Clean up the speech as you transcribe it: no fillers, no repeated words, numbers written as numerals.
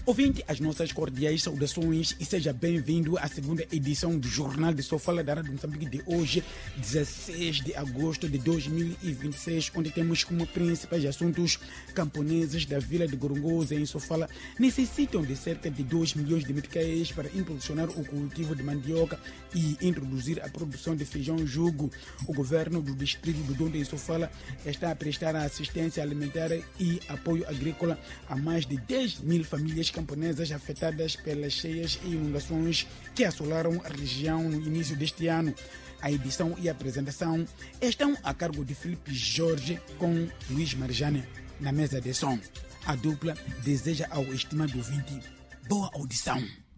Ouvinte, as nossas cordiais saudações e seja bem-vindo à segunda edição do Jornal de Sofala da Rádio Moçambique de hoje, 16 de agosto de 2026, onde temos como principais assuntos: camponeses da vila de Gorongosa, em Sofala, necessitam de cerca de 2 milhões de meticais para impulsionar o cultivo de mandioca e introduzir a produção de feijão jugo. O governo do distrito do Dondo, em Sofala, está a prestar assistência alimentar e apoio agrícola a mais de 10 mil famílias camponesas afetadas pelas cheias e inundações que assolaram a região no início deste ano. A edição e a apresentação estão a cargo de Felipe Jorge com Luís Marjane na mesa de som. A dupla deseja ao estimado ouvinte boa audição.